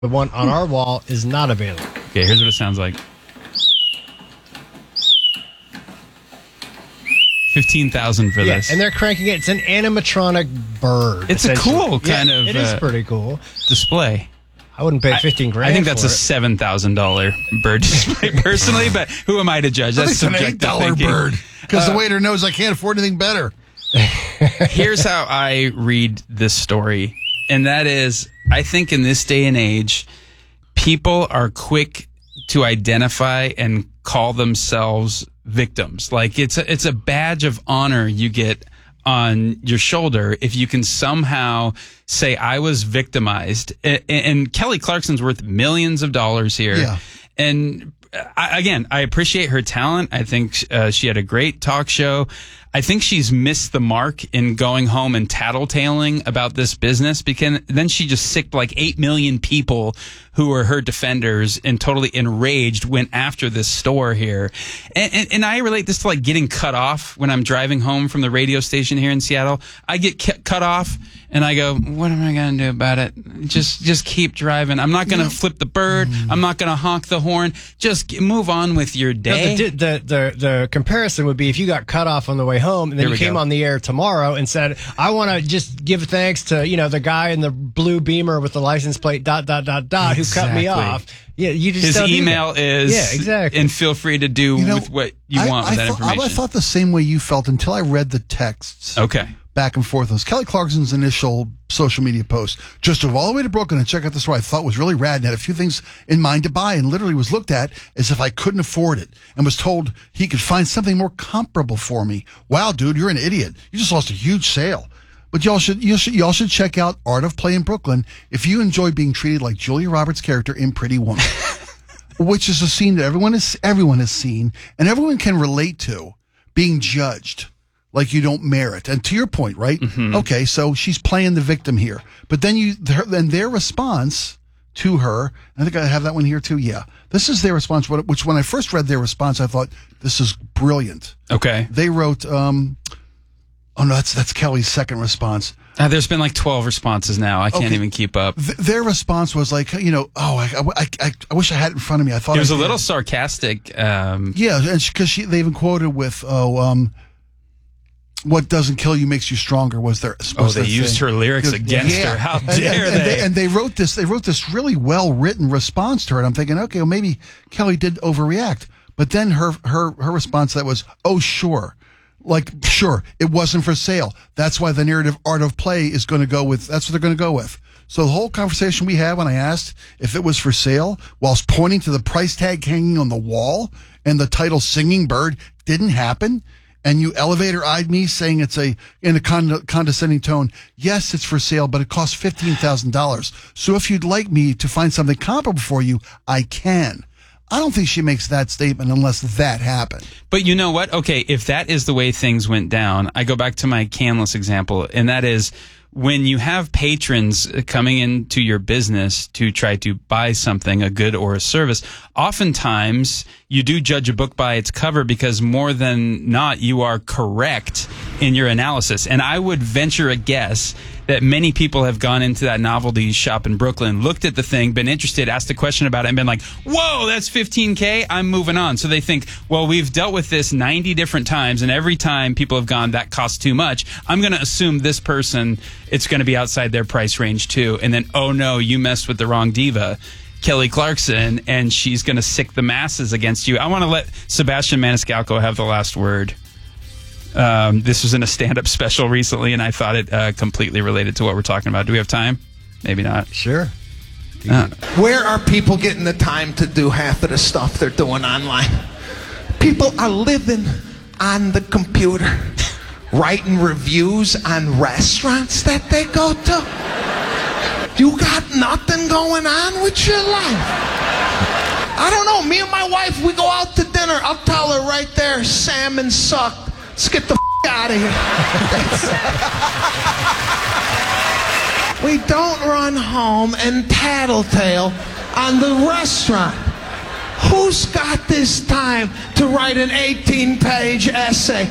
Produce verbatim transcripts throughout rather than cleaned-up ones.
The one on our wall is not available. Okay, here's what it sounds like. fifteen thousand for Yeah, this. and they're cranking it. It's an animatronic bird. It's a cool kind yeah, of It is uh, pretty cool. display. I wouldn't pay fifteen grand. I think that's for a it. seven thousand dollars bird display personally, but who am I to judge? I That's think it's an eight subjective dollar thinking. bird because Uh, the waiter knows I can't afford anything better. Here's how I read this story, and that is, I think in this day and age, people are quick to identify and call themselves victims. Like it's a, it's a badge of honor you get on your shoulder if you can somehow say I was victimized. And, and Kelly Clarkson's worth millions of dollars here. Yeah. And I, again, I appreciate her talent. I think uh, she had a great talk show. I think she's missed the mark in going home and tattletaling about this business, because then she just sicked like eight million people who were her defenders and totally enraged went after this store here. And, and, and I relate this to like getting cut off when I'm driving home from the radio station here in Seattle. I get ki- cut off and I go, what am I going to do about it? Just, just keep driving. I'm not going to Yeah. flip the bird. I'm not going to honk the horn. Just g- move on with your No, day. the, the, the, the comparison would be if you got cut off on the way home and then Here you we came go. on the air tomorrow and said, I want to just give thanks to, you know, the guy in the blue Beamer with the license plate dot, dot, dot, dot, who cut me Exactly. off. Yeah, you just His don't do email that. is, Yeah, exactly. and feel free to do You know, with what you I, want I with that thought, information. I, I thought the same way you felt until I read the texts. Okay. Back and forth. It was Kelly Clarkson's initial social media post. Just drove all the way to Brooklyn and check out the store I thought was really rad and had a few things in mind to buy, and literally was looked at as if I couldn't afford it and was told he could find something more comparable for me. Wow, dude, you're an idiot. You just lost a huge sale. But y'all should, you should, y'all should check out Art of Play in Brooklyn if you enjoy being treated like Julia Roberts' character in Pretty Woman, which is a scene that everyone is, everyone has seen and everyone can relate to, being judged like you don't merit. And to your point, right? Mm-hmm. Okay, so she's playing the victim here. But then you, then their response to her, I think I have that one here too. Yeah. This is their response, which when I first read their response, I thought, this is brilliant. Okay. They wrote, um, oh no, that's, that's Kelly's second response. Uh, there's been like twelve responses now. I can't Okay. even keep up. Th- their response was like, you know, oh, I, I, I, I wish I had it in front of me. I thought It was I a did. little sarcastic. Um, Yeah, and because she, they even quoted with, oh, um, what doesn't kill you makes you stronger was their. oh, was they their used thing. her lyrics against Yeah. her. How And- dare and, and they? And they wrote this. They wrote this really well written response to her. And I'm thinking, okay, well maybe Kelly did overreact. But then her her her response to that was, oh sure, like sure, it wasn't for sale. That's why the narrative Art of Play is going to go with. That's what they're going to go with. So the whole conversation we had when I asked if it was for sale, whilst pointing to the price tag hanging on the wall and the title "Singing Bird" didn't happen. And you elevator-eyed me saying it's a, in a con- condescending tone, yes, it's for sale, but it costs fifteen thousand dollars. So if you'd like me to find something comparable for you, I can. I don't think she makes that statement unless that happened. But you know what? Okay, if that is the way things went down, I go back to my Canlis example, and that is when you have patrons coming into your business to try to buy something, a good or a service, oftentimes you do judge a book by its cover because more than not, you are correct in your analysis. And I would venture a guess that many people have gone into that novelty shop in Brooklyn, looked at the thing, been interested, asked a question about it, and been like, whoa, that's fifteen K, I'm moving on. So they think, well, we've dealt with this ninety different times, and every time people have gone, that costs too much. I'm going to assume this person, it's going to be outside their price range too. And then, oh no, you messed with the wrong diva, Kelly Clarkson, and she's going to sick the masses against you. I want to let Sebastian Maniscalco have the last word. Um, this was in a stand-up special recently, and I thought it uh, completely related to what we're talking about. Do we have time? Maybe not. Sure. Uh, Where are people getting the time to do half of the stuff they're doing online? People are living on the computer, writing reviews on restaurants that they go to. You got nothing going on with your life. I don't know. Me and my wife, we go out to dinner. I'll tell her right there, salmon sucked. Let's get the f*** out of here. We don't run home and tattletale on the restaurant. Who's got this time to write an eighteen-page essay?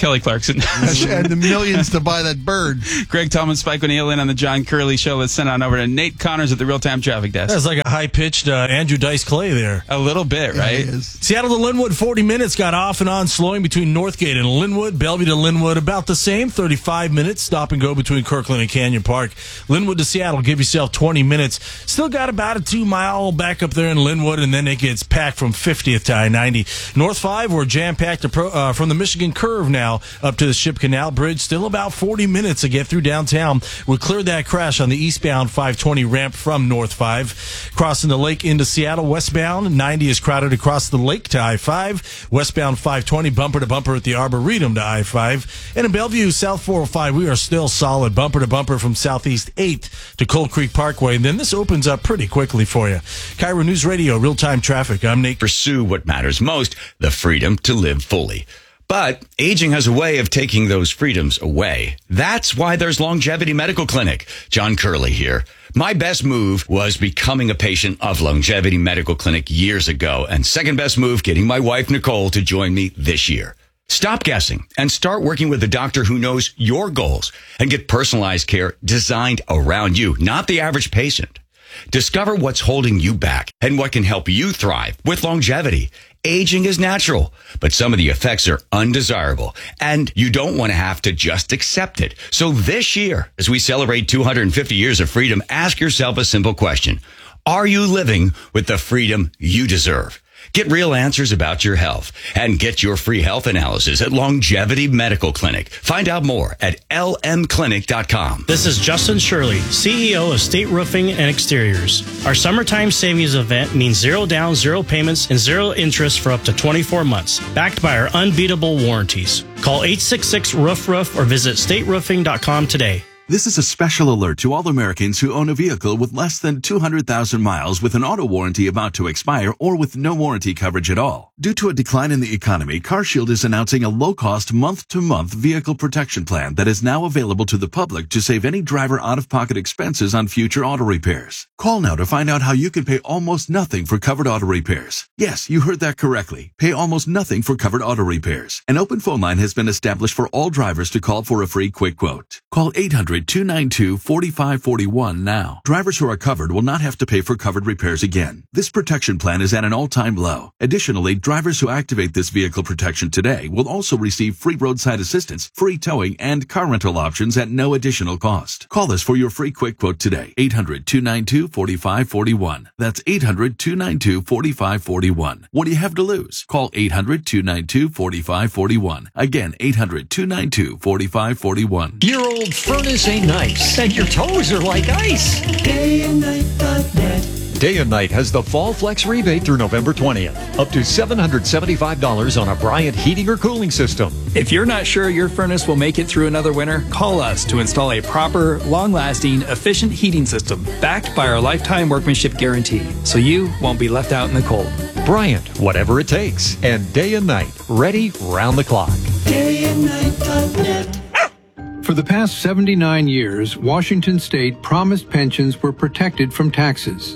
Kelly Clarkson. And the millions to buy that bird. Greg Tallman, Spike O'Neill in on the John Curley Show. Let's send on over to Nate Connors at the Real Time Traffic Desk. That's like a high-pitched uh, Andrew Dice Clay there. A little bit, right? Yeah, Seattle to Linwood, forty minutes, got off and on, slowing between Northgate and Linwood. Bellevue to Linwood, about the same, thirty-five minutes. Stop and go between Kirkland and Canyon Park. Linwood to Seattle, give yourself twenty minutes. Still got about a two-mile back up there in Linwood, and then it gets packed from fiftieth to I ninety. North five, we're jam-packed uh, from the Michigan Curve now up to the Ship Canal Bridge. Still about forty minutes to get through downtown. We cleared that crash on the eastbound five twenty ramp from North five. Crossing the lake into Seattle, westbound, ninety is crowded across the lake to I five. Westbound five twenty, bumper to bumper at the Arboretum to I five. And in Bellevue, South four oh five, we are still solid, bumper to bumper from Southeast eighth to Cold Creek Parkway. And then this opens up pretty quickly for you. Cairo News Radio, real-time traffic. I'm Nate. Pursue what matters most, the freedom to live fully. But aging has a way of taking those freedoms away. That's why there's Longevity Medical Clinic. John Curley here. My best move was becoming a patient of Longevity Medical Clinic years ago. And second best move, getting my wife, Nicole, to join me this year. Stop guessing and start working with a doctor who knows your goals and get personalized care designed around you, not the average patient. Discover what's holding you back and what can help you thrive with longevity. Aging is natural, but some of the effects are undesirable, and you don't want to have to just accept it. So this year, as we celebrate two hundred fifty years of freedom, ask yourself a simple question. Are you living with the freedom you deserve? Get real answers about your health and get your free health analysis at Longevity Medical Clinic. Find out more at L M clinic dot com. This is Justin Shirley, C E O of State Roofing and Exteriors. Our summertime savings event means zero down, zero payments, and zero interest for up to twenty-four months, backed by our unbeatable warranties. Call eight six six, roof roof or visit state roofing dot com today. This is a special alert to all Americans who own a vehicle with less than two hundred thousand miles with an auto warranty about to expire or with no warranty coverage at all. Due to a decline in the economy, CarShield is announcing a low-cost month-to-month vehicle protection plan that is now available to the public to save any driver out-of-pocket expenses on future auto repairs. Call now to find out how you can pay almost nothing for covered auto repairs. Yes, you heard that correctly. Pay almost nothing for covered auto repairs. An open phone line has been established for all drivers to call for a free quick quote. Call eight hundred, two nine two, four five four one now. Drivers who are covered will not have to pay for covered repairs again. This protection plan is at an all-time low. Additionally, drivers who activate this vehicle protection today will also receive free roadside assistance, free towing, and car rental options at no additional cost. Call us for your free quick quote today. eight hundred, two nine two, four five four one. That's eight hundred, two nine two, four five four one. What do you have to lose? Call eight hundred, two nine two, four five four one. Again, eight hundred, two nine two, four five four one. Your old furnace ain't nice, and your toes are like ice. day and night dot net. Day and Night has the Fall Flex rebate through November twentieth. Up to seven hundred seventy-five dollars on a Bryant heating or cooling system. If you're not sure your furnace will make it through another winter, call us to install a proper, long-lasting, efficient heating system backed by our lifetime workmanship guarantee, so you won't be left out in the cold. Bryant, whatever it takes. And Day and Night, ready round the clock. day and night dot net. For the past seventy-nine years, Washington State promised pensions were protected from taxes.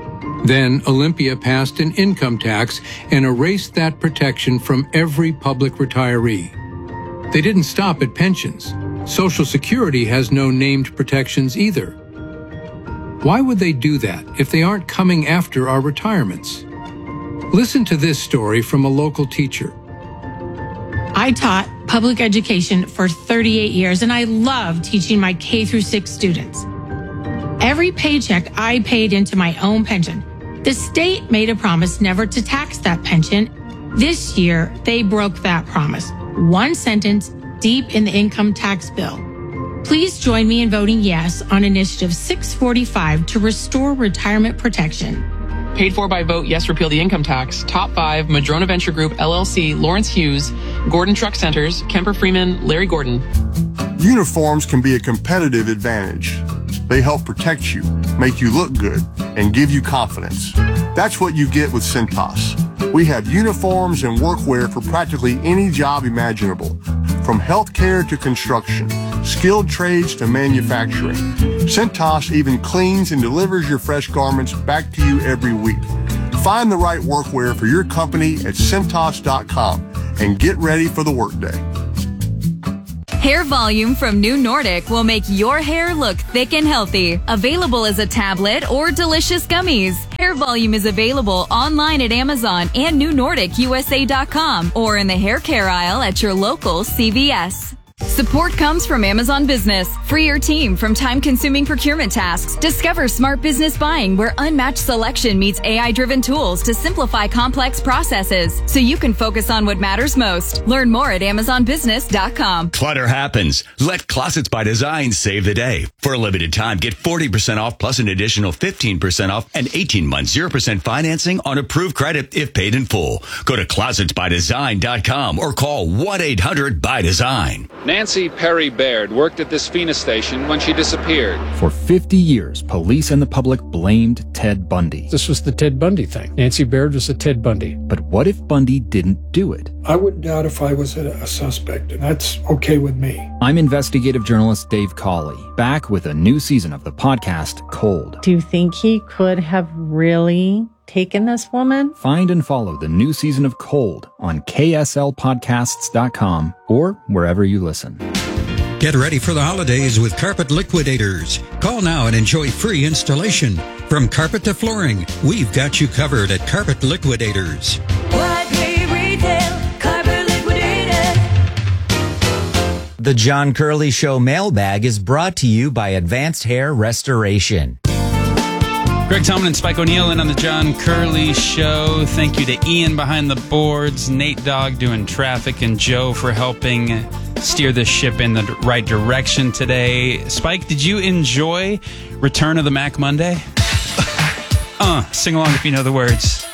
Then Olympia passed an income tax and erased that protection from every public retiree. They didn't stop at pensions. Social Security has no named protections either. Why would they do that if they aren't coming after our retirements? Listen to this story from a local teacher. I taught public education for thirty-eight years, and I love teaching my K through six students. Every paycheck I paid into my own pension. The state made a promise never to tax that pension. This year, they broke that promise. One sentence deep in the income tax bill. Please join me in voting yes on Initiative six forty-five to restore retirement protection. Paid for by Vote Yes Repeal the Income Tax, Top five, Madrona Venture Group, L L C, Lawrence Hughes, Gordon Truck Centers, Kemper Freeman, Larry Gordon. Uniforms can be a competitive advantage. They help protect you, make you look good, and give you confidence. That's what you get with Cintas. We have uniforms and workwear for practically any job imaginable, from healthcare to construction, skilled trades to manufacturing. Cintas even cleans and delivers your fresh garments back to you every week. Find the right workwear for your company at Cintas dot com and get ready for the workday. Hair Volume from New Nordic will make your hair look thick and healthy. Available as a tablet or delicious gummies. Hair Volume is available online at Amazon and new nordic u s a dot com or in the hair care aisle at your local C V S. Support comes from Amazon Business. Free your team from time-consuming procurement tasks. Discover smart business buying where unmatched selection meets A I-driven tools to simplify complex processes so you can focus on what matters most. Learn more at amazon business dot com. Clutter happens. Let Closets by Design save the day. For a limited time, get forty percent off plus an additional fifteen percent off and eighteen months zero percent financing on approved credit if paid in full. Go to closets by design dot com or call one eight hundred by design. Nancy Perry Baird worked at this Phoenix station when she disappeared. For fifty years, police and the public blamed Ted Bundy. This was the Ted Bundy thing. Nancy Baird was a Ted Bundy. But what if Bundy didn't do it? I wouldn't doubt if I was a, a suspect, and that's okay with me. I'm investigative journalist Dave Cawley, back with a new season of the podcast Cold. Do you think he could have really taken this woman? Find and follow the new season of Cold on K S L podcasts dot com or wherever you listen. Get ready for the holidays with Carpet Liquidators. Call now and enjoy free installation. From carpet to flooring, we've got you covered at Carpet Liquidators. The John Curley Show mailbag is brought to you by Advanced Hair Restoration. Greg Tomlin and Spike O'Neill in on the John Curley Show. Thank you to Ian behind the boards, Nate Dogg doing traffic, and Joe for helping steer the ship in the right direction today. Spike, did you enjoy Return of the Mac Monday? uh, sing along if you know the words.